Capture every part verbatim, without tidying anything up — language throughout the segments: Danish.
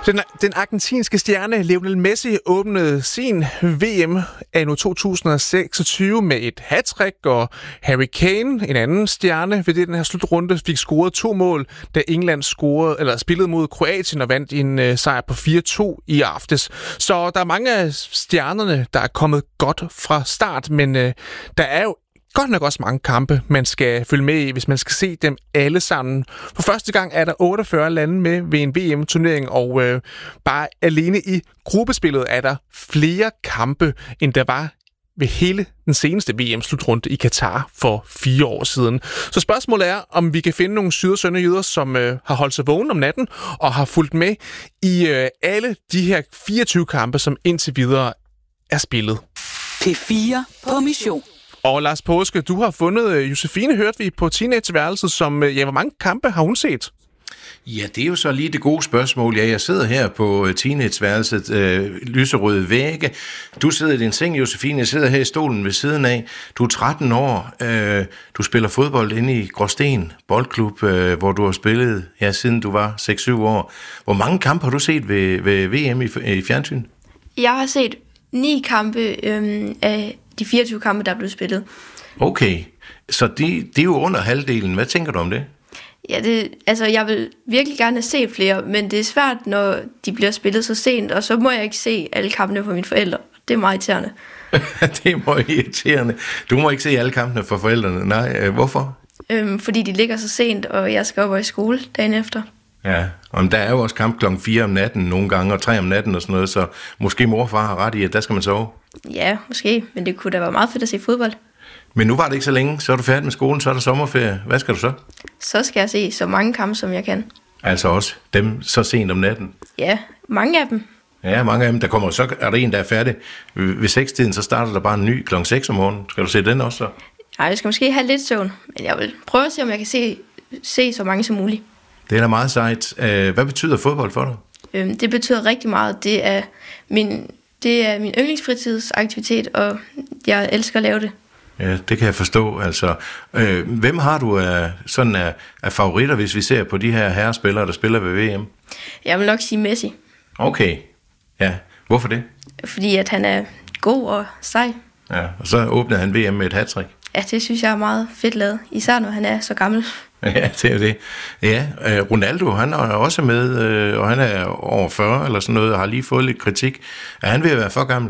Den, den argentinske stjerne Lionel Messi åbnede sin V M anno to tusind og seksogtyve med et hattrick, og Harry Kane, en anden stjerne ved den her slutrunde, fik scoret to mål, da England scorede, eller spillede mod Kroatien og vandt en uh, sejr på fire to i aftes. Så der er mange af stjernerne, der er kommet godt fra start, men uh, der er jo godt nok også mange kampe, man skal følge med i, hvis man skal se dem alle sammen. For første gang er der otteogfyrre lande med ved en V M-turnering, og øh, bare alene i gruppespillet er der flere kampe, end der var ved hele den seneste V M-slutrunde i Katar for fire år siden. Så spørgsmålet er, om vi kan finde nogle syd- og sønderjyder, som øh, har holdt sig vågen om natten og har fulgt med i øh, alle de her fireogtyve kampe, som indtil videre er spillet. P fire på mission. Og Lars Påske, du har fundet Josefine, hørte vi på teenageværelset, som, ja, hvor mange kampe har hun set? Ja, det er jo så lige det gode spørgsmål. Ja, jeg sidder her på teenageværelset, øh, lyserøde vægge. Du sidder i din seng, Josefine, jeg sidder her i stolen ved siden af. Du er tretten år, øh, du spiller fodbold inde i Gråsten Boldklub, øh, hvor du har spillet, ja, siden du var seks syv år. Hvor mange kampe har du set ved, ved V M i, i fjernsyn? Jeg har set ni kampe øh, af de fireogtyve kampe, der er blevet spillet. Okay, så det, det er jo under halvdelen. Hvad tænker du om det? Ja, det, altså jeg vil virkelig gerne have set flere, men det er svært, når de bliver spillet så sent, og så må jeg ikke se alle kampene for mine forældre. Det er meget irriterende. Det er meget irriterende. Du må ikke se alle kampene for forældrene. Nej, hvorfor? Øhm, fordi de ligger så sent, og jeg skal op i skole dagen efter. Ja, og der er jo også kamp klokken fire om natten nogle gange, og tre om natten og sådan noget, så måske mor og far har ret i, at der skal man sove. Ja, måske, men det kunne da være meget fedt at se fodbold. Men nu var det ikke så længe, så er du færdig med skolen, så er der sommerferie. Hvad skal du så? Så skal jeg se så mange kampe, som jeg kan. Altså også dem så sent om natten? Ja, mange af dem. Ja, mange af dem. Der kommer så er der en, der er færdig. Ved seks-tiden, så starter der bare en ny klokken seks om morgenen. Skal du se den også så? Nej, jeg skal måske have lidt søvn, men jeg vil prøve at se, om jeg kan se, se så mange som muligt. Det er da meget sejt. Hvad betyder fodbold for dig? Øhm, det betyder rigtig meget. Det er min, det er min yndlingsfritidsaktivitet, og jeg elsker at lave det. Ja, det kan jeg forstå. Altså, øh, hvem har du af, sådan af, af favoritter, hvis vi ser på de her herrespillere, der spiller ved V M? Jeg vil nok sige Messi. Okay, ja. Hvorfor det? Fordi at han er god og sej. Ja, og så åbnede han V M med et hattrick. Ja, det synes jeg er meget fedt lavet, især når han er så gammel. Ja, det er det. Ja, Ronaldo, han er også med, og han er over fyrre eller sådan noget, og har lige fået lidt kritik. Er han ved at være for gammel?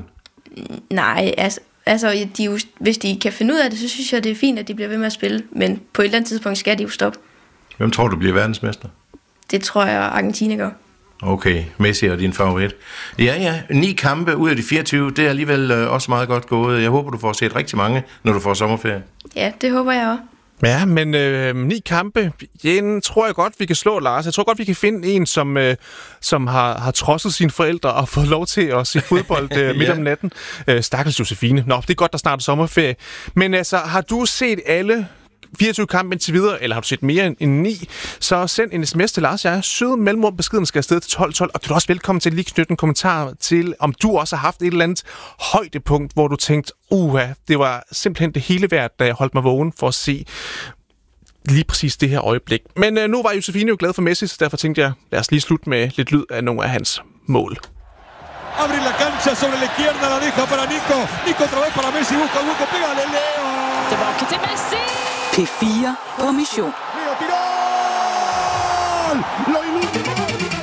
Nej, altså, altså de, hvis de kan finde ud af det, så synes jeg, det er fint, at de bliver ved med at spille. Men på et eller andet tidspunkt skal de jo stoppe. Hvem tror du bliver verdensmester? Det tror jeg, Argentina gør. Okay, Messi er din favorit. Ja, ja, ni kampe ud af de fireogtyve, det er alligevel også meget godt gået. Jeg håber, du får set rigtig mange, når du får sommerferie. Ja, det håber jeg også. Ja, men øh, ni kampe, igen, tror jeg godt, vi kan slå, Lars. Jeg tror godt, vi kan finde en, som, øh, som har, har trodset sine forældre og fået lov til at se fodbold øh, midt ja. om natten. Øh, Stakkels Josefine. Nå, det er godt, der snart er sommerferie. Men altså, har du set alle fireogtyve kampe indtil videre, eller har du set mere end ni, så send en sms til Lars. Jeg er sød mellemrum. Beskeden skal afsted til tolv tolv, og du er også velkommen til at lige knytte en kommentar til, om du også har haft et eller andet højdepunkt, hvor du tænkte, uha, det var simpelthen det hele værd, da jeg holdt mig vågen for at se lige præcis det her øjeblik. Men øh, nu var Josefine jo glad for Messi, så derfor tænkte jeg, lad os lige slutte med lidt lyd af nogle af hans mål. Abre la cancha sobre la izquierda, la deja para Nico. Nico otra vez para Messi, busca el hueco, pégale, Leo. Tilbage til Messi. P fire på mission. Leo tiró. Lo